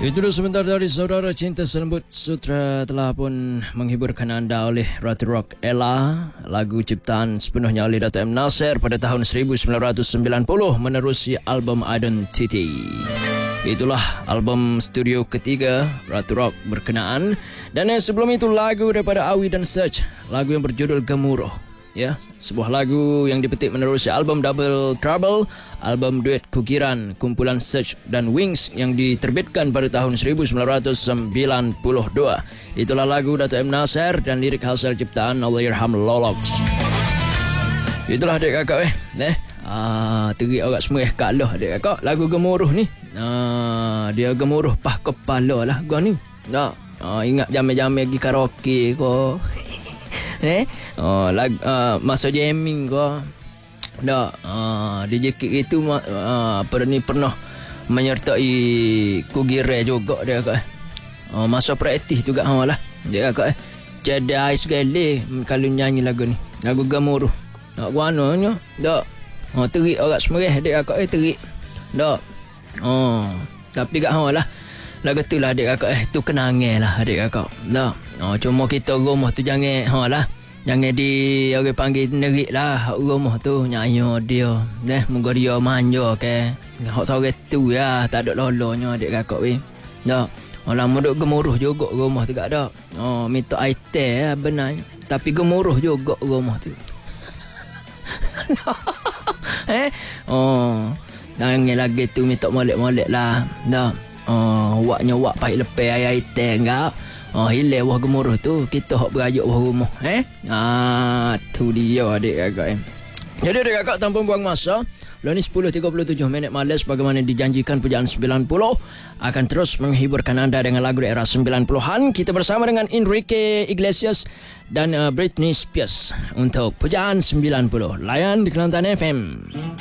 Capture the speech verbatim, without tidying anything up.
Itu dah sebentar dari Saudara Cinta Selembut Sutra telah pun menghiburkan anda oleh Ratu Rock Ella, lagu ciptaan sepenuhnya oleh Dato' M. Nasir pada tahun seribu sembilan ratus sembilan puluh menerusi album Identity. Itulah album studio ketiga Ratu Rock berkenaan. Dan yang sebelum itu lagu daripada Awi dan Search, lagu yang berjudul Gemuruh. Ya, sebuah lagu yang dipetik menerusi album Double Trouble, album duet Kukiran, kumpulan Search dan Wings yang diterbitkan pada tahun seribu sembilan ratus sembilan puluh dua. Itulah lagu Dato' M. Nasir dan lirik hasil ciptaan Allahyarham Lolok. Itulah adik kakak eh. Eh, ah, terik orang semua eh kat lah adik kakak. Lagu Gemuruh ni. Ah, dia gemuruh pah kepala lah gua ni. Tak. Ah, ingat jamai-jamai pergi karaoke ko. Eh, oh, lag, uh, masa jamming kau dah uh, D J Kik itu uh, apa ni pernah menyertai Kugire juga dia kak. Uh, masa praktis juga ha lah dia kak. Jadi sekali kalau nyanyi lagu ni, lagu Gemuruh. Nak guananya dak. Oh, terik orang semerah dia kak eh terik. Dak. Oh, tapi kak ha lah. Lagu tu lah adik kakak eh tu kenangan lah adik kakak. Dak. Oh, cuma kita rumah tu jangan ha lah. Jangan di orang panggil nerik lah rumah tu nyanyi dia. Deh moga dia manja ke. Hak sore tu ya tak ada lolonya adik kakak weh. Dak. Alah modok gemuruh juga rumah tu gak dak. Oh minta item ya benarnya. Tapi gemuruh juga rumah tu. eh oh jangan lagi tu minta molek-molek lah. Dak. Oh waknya wak pahit lepas ayat item enggak. Oh hilang wah gemuruh tu. Kita hok berajuk wah rumah. Eh? Ah, tu dia adik kakak eh. Jadi adik kakak tanpa buang masa, lah ni sepuluh tiga puluh tujuh minit malas bagaimana dijanjikan pujaan sembilan puluh akan terus menghiburkan anda dengan lagu era sembilan puluhan. Kita bersama dengan Enrique Iglesias dan uh, Britney Spears untuk pujaan sembilan puluh. Layan di Kelantan F M.